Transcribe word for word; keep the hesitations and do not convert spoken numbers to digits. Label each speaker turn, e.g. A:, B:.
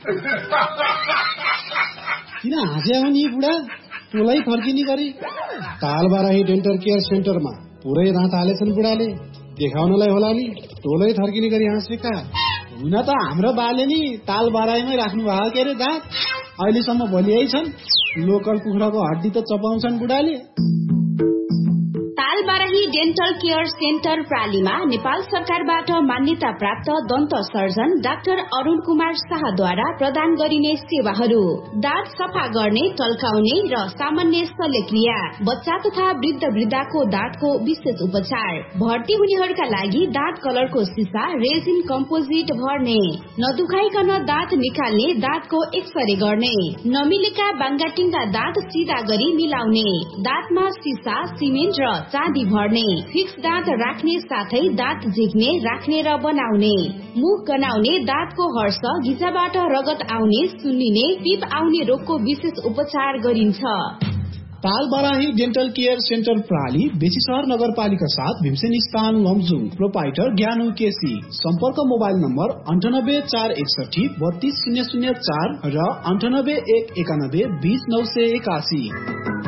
A: किन हाँस्या नि बुढा? टोलै फर्किने गरी तालबाराही डेन्टल केयर सेन्टरमा पुरै दाँत हालेछन् बुढाले। देखाउनलाई होला नि टोलै थर्किने गरी हाँसेका। हुन त हाम्रो बाले नि तालबाराहीमै राख्नु भएको के अरे दाँत। अहिलेसम्म भोलियै छन्। लोकल कुखुराको हड्डी त चपाउँछन् बुढाले।
B: तालबाराही डेन्टल केयर सेन्टर प्रालीमा नेपाल सरकारबाट मान्यता प्राप्त दन्त सर्जन डाक्टर अरुण कुमार शाहद्वारा प्रदान गरिने सेवाहरू: दाँत सफा गर्ने, टल्काउने र सामान्य शल्यक्रिया, बच्चा तथा वृद्ध वृद्धाको दाँतको विशेष उपचार, भर्ती हुनेहरूका लागि दाँत कलरको सिसा रेजिन कम्पोजिट भर्ने, नदुखाइकन दाँत निकाल्ने, दाँतको एक्सरे गर्ने, नमिलेका बाङ्गाटिङ्गा दाँत सिधा गरी मिलाउने, दाँतमा सिसा, सिमेन्ट र चाँदी भर्ने, फिक्स दाँत राख्ने साथै दाँत झिक्ने, राख्ने र बनाउने, मुख गनाउने, दाँतको हर्ष, घिचाबाट रगत आउने, सुन्निने, पिप आउने रोगको विशेष उपचार गरिन्छ।
A: तालबाराही डेन्टल केयर सेन्टर प्राली बेसीसहर नगरपालिका साथ भीमसेन स्थान लमजुङ। प्रोपाइटर ज्ञानु केसी। सम्पर्क मोबाइल नम्बर अन्ठानब्बे चार एकसठी बत्तीस शून्य शून्य चार र अन्ठानब्बे एक एकानब्बे बीस नौ सय एकासी।